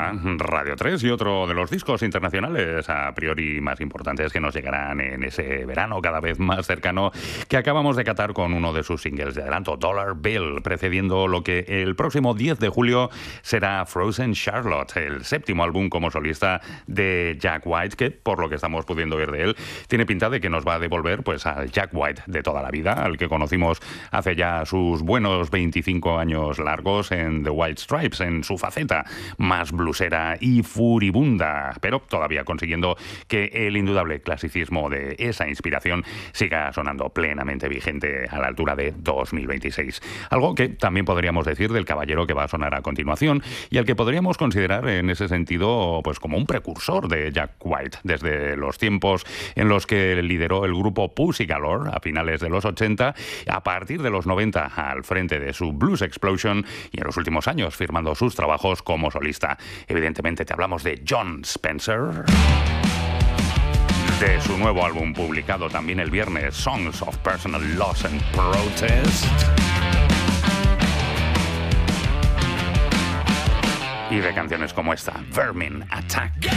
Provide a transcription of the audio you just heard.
Esta Radio 3 y otro de los discos internacionales a priori más importantes que nos llegarán en ese verano cada vez más cercano que acabamos de catar con uno de sus singles de adelanto, Dollar Bill, precediendo lo que el próximo 10 de julio será Frozen Charlotte, el séptimo álbum como solista de Jack White, que por lo que estamos pudiendo ver de él, tiene pinta de que nos va a devolver pues al Jack White de toda la vida, al que conocimos hace ya sus buenos 25 años largos en The White Stripes, en su faceta más blusera y furibunda, pero todavía consiguiendo que el indudable clasicismo de esa inspiración siga sonando plenamente vigente a la altura de 2026. Algo que también podríamos decir del caballero que va a sonar a continuación y al que podríamos considerar en ese sentido pues como un precursor de Jack White, desde los tiempos en los que lideró el grupo Pussy Galore a finales de los 80, a partir de los 90 al frente de su Blues Explosion y en los últimos años firmando sus trabajos como solista. Evidentemente te hablamos de Jon Spencer, de su nuevo álbum publicado también el viernes, Songs of Personal Loss and Protest, y de canciones como esta, Vermin Attack.